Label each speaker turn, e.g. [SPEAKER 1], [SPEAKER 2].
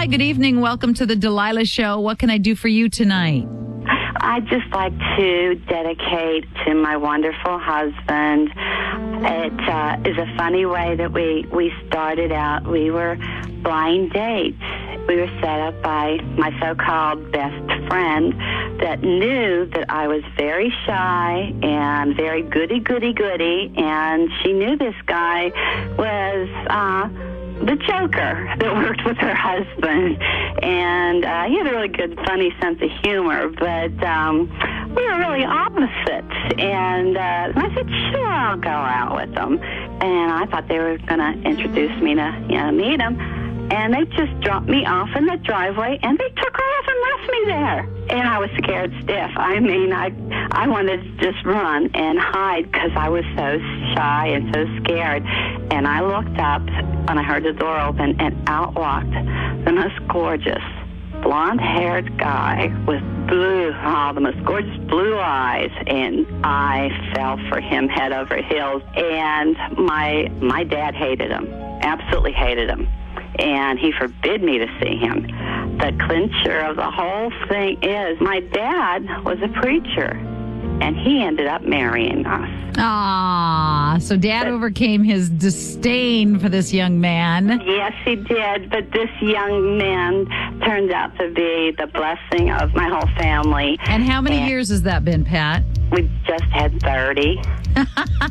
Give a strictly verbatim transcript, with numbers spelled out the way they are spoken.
[SPEAKER 1] Hi, good evening. Welcome to the Delilah Show. What can I do for you tonight?
[SPEAKER 2] I'd just like to dedicate to my wonderful husband. It uh, is a funny way that we, we started out. We were blind dates. We were set up by my so-called best friend that knew that I was very shy and very goody-goody-goody, and she knew this guy was uh, the joker that worked with her husband. And uh, he had a really good, funny sense of humor, but um, we were really opposites. And uh, I said, sure, I'll go out with them. And I thought they were going to introduce me to, you know, meet him. And they just dropped me off in the driveway, and they took off and left me there. And I was scared stiff. I mean, I I wanted to just run and hide because I was so shy and so scared. And I looked up, and I heard the door open, and out walked the most gorgeous, blonde-haired guy with blue, oh, the most gorgeous blue eyes. And I fell for him head over heels. And my my dad hated him, absolutely hated him. And he forbid me to see him. The clincher of the whole thing is my dad was a preacher, and he ended up marrying us.
[SPEAKER 1] Ah, so Dad but, overcame his disdain for this young man.
[SPEAKER 2] Yes, he did, but this young man turned out to be the blessing of my whole family.
[SPEAKER 1] And how many
[SPEAKER 2] and
[SPEAKER 1] years has that been, Pat?
[SPEAKER 2] We just had thirty.